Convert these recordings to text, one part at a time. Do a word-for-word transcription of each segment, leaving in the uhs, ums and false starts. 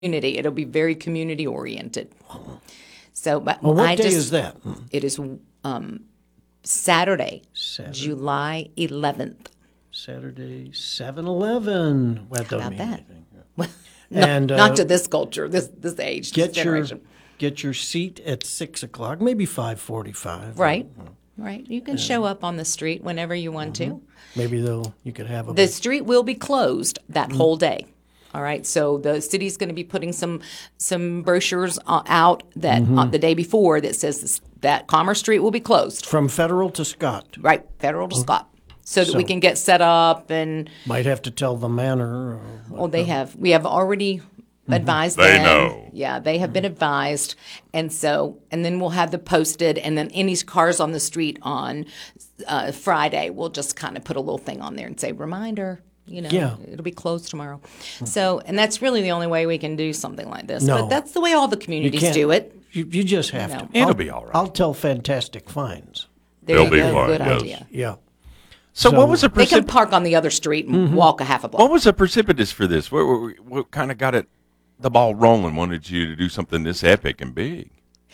community. It'll be very community oriented. So, but Well, what I day just, is that? It is um, Saturday, Saturday. July eleventh. Saturday, seven eleven. Well, that doesn't about mean that? anything. Well, And, no, uh, not to this culture, this this age, this Get your generation. get your seat at six o'clock, maybe five forty-five. Right, right. You can show up on the street whenever you want to. Maybe they'll you could have a The street will be closed that Mm-hmm. whole day. All right, so the city's going to be putting some some brochures uh, out that Mm-hmm. uh, the day before that says this, that Commerce Street will be closed. from Federal to Scott. Right, Federal to Scott, so that we So- can get set up and Might have to tell the manor. Or well, they have we have already advised They them. know. Yeah, they have been advised, and so and then we'll have the posted, and then any cars on the street on uh, Friday, we'll just kind of put a little thing on there and say reminder. You know, Yeah. it'll be closed tomorrow. So, and that's really the only way we can do something like this. No. But that's the way all the you communities can't do it. You, you just have No. to. It'll I'll- be all right. I'll tell Fantastic Finds. There They'll you be go. fine, Good yes. idea. Yeah. So, So- what was the They can precip- park on the other street and Mm-hmm. walk a half a block. what was the precipitous for this? What, what, what kind of got it the ball rolling? Wanted you to do something this epic and big?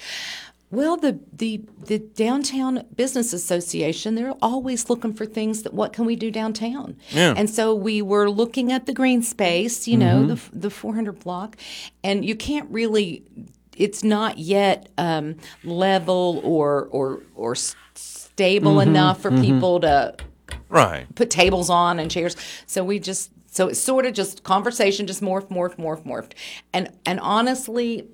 Well, the, the the downtown business association, they're always looking for things that what can we do downtown? Yeah. And so we were looking at the green space, you know, the the four hundred block, and you can't really. It's not yet um, level or or or s- stable enough for people to Right. put tables on and chairs. So we just so it's sort of just conversation, just morph, morph, morph, morphed. And and honestly,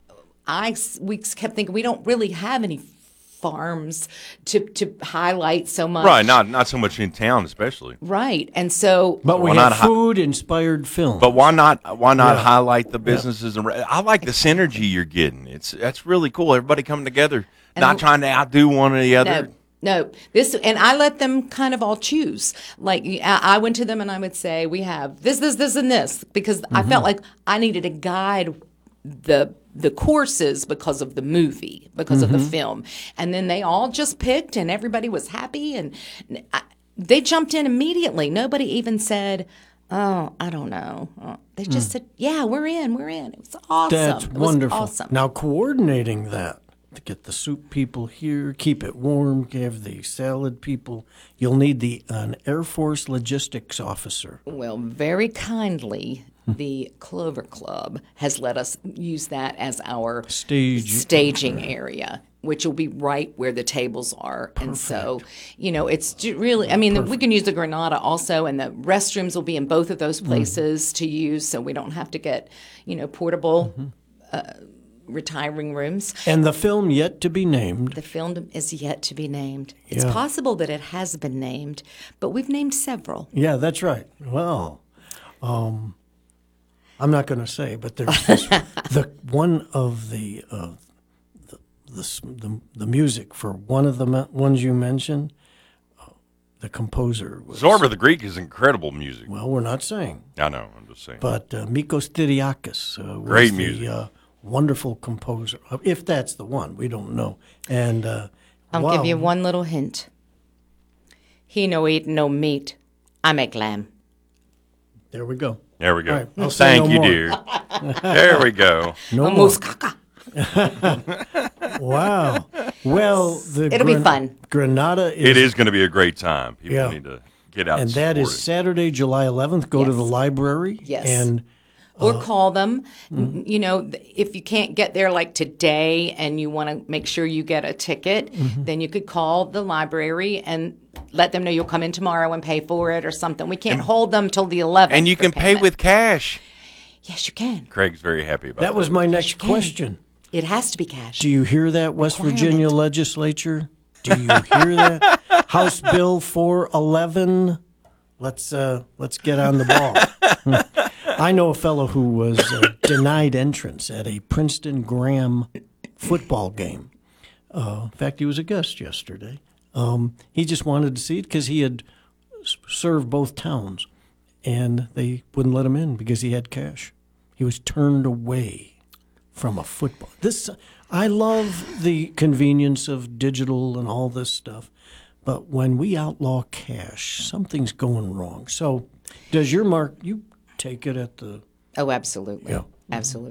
I s- we kept thinking we don't really have any farms to to highlight so much. Right. Not not so much in town, especially. Right. And so But we Why have not hi- food-inspired film. But why not? Why not Yeah. highlight the businesses? And re- I like the synergy you're getting. It's that's really cool. Everybody coming together, not trying to outdo one or the other. No, no. This and I let them kind of all choose. Like I I went to them and I would say, "We have this, this, this, and this," because I felt like I needed to guide the the courses because of the movie, because of the film, and then they all just picked, and everybody was happy, and I, they jumped in immediately. Nobody even said, "Oh, I don't know." Uh, They just said, "Yeah, we're in, we're in." It was awesome. That's It was wonderful. awesome. Now coordinating that to get the soup people here, keep it warm, give the salad people. You'll need the an Air Force logistics officer. Well, very kindly, the Clover Club has let us use that as our Stage. staging area, which will be right where the tables are. And so, you know, it's ju- really, I mean, we can use the Granada also, and the restrooms will be in both of those places to use, so we don't have to get, you know, portable uh, retiring rooms. And the film yet to be named. The film is yet to be named. It's Yeah. possible that it has been named, but we've named several. Yeah, that's right. Well, um, I'm not going to say, but there's this, the one of the, uh, the, the s- the the music for one of the me- ones you mentioned. Uh, the composer was Zorba the Greek is incredible music. well. We're not saying, I know. I'm just saying. but uh, Mikos Tyriakis uh, was Great the music. uh, wonderful composer. Uh, If that's the one, we don't know. And uh, I'll wow, give you one little hint. He no eat no meat. I make lamb. There we go. There we go. All right, I'll say Thank no you, more. dear. There we go. No A more. muskaka. Wow. Well, the It'll be fun. Granada is It is going to be a great time. People Yeah. need to get out And and, that is support it. Saturday, July eleventh. Go to Yes. the library. Yes. And Or call them. N- You know, th- if you can't get there like today and you want to make sure you get a ticket, then you could call the library and let them know you'll come in tomorrow and pay for it or something. We can't hold them till the eleventh. And you for can pay payment. with cash. Yes, you can. Craig's very happy about that was my next can. question. It has to be cash. Do you hear that, West Requirement. Virginia legislature? Do you hear that? House Bill four eleven. Let's uh, let's get on the ball. I know a fellow who was uh, denied entrance at a Princeton Graham football game. Uh, in fact, he was a guest yesterday. Um, he just wanted to see it because he had s- served both towns, and they wouldn't let him in because he had cash. He was turned away from a football. This I love the convenience of digital and all this stuff, but when we outlaw cash, something's going wrong. So, does your mark? You take it at the Oh, absolutely. Yeah. Absolutely.